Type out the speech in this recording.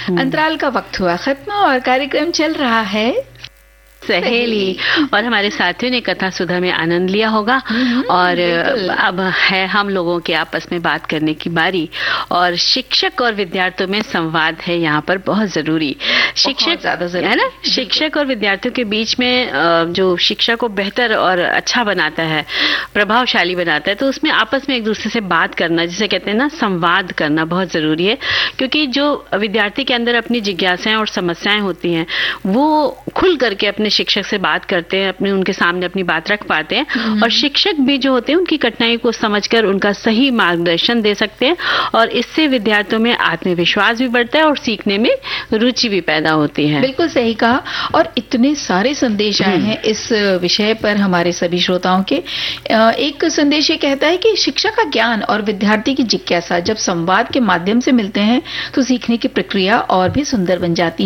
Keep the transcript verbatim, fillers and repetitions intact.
अंतराल का वक्त हुआ खत्म और कार्यक्रम चल रहा है सहेली, और हमारे साथियों ने कथा सुधा में आनंद लिया होगा और अब है हम लोगों के आपस में बात करने की बारी। और शिक्षक और विद्यार्थियों में संवाद है यहाँ पर बहुत जरूरी। शिक्षक ज्यादा जरूरी है ना, शिक्षक और विद्यार्थियों के बीच में जो शिक्षा को बेहतर और अच्छा बनाता है, प्रभावशाली बनाता है, तो उसमें आपस में एक दूसरे से बात करना, जिसे कहते हैं ना संवाद करना, बहुत जरूरी है। क्योंकि जो विद्यार्थी के अंदर अपनी जिज्ञासाएं और समस्याएं होती हैं वो खुल करके अपने शिक्षक से बात करते हैं, अपने उनके सामने अपनी बात रख पाते हैं, और शिक्षक भी जो होते हैं उनकी कठिनाई को समझकर उनका सही मार्गदर्शन दे सकते हैं, और इससे विद्यार्थियों में आत्मविश्वास भी बढ़ता है और सीखने में रुचि भी पैदा होती है। बिल्कुल सही कहा। और इतने सारे संदेश आए हैं इस विषय पर हमारे सभी श्रोताओं के। एक संदेश ये कहता है कि शिक्षा का ज्ञान और विद्यार्थी की जिज्ञासा जब संवाद के माध्यम से मिलते हैं तो सीखने की प्रक्रिया और भी सुंदर बन जाती है।